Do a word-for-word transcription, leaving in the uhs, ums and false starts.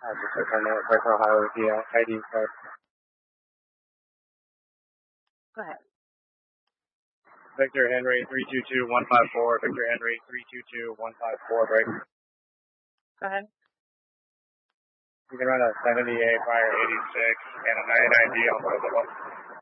Uh, just return to North Ohio with the uh, I D card. Go ahead. Victor Henry three two two one five four. Victor Henry three two two one five four. Break. Go ahead. You can run a seventy-eight prior eighty-six and a ninety-nine D on both of them.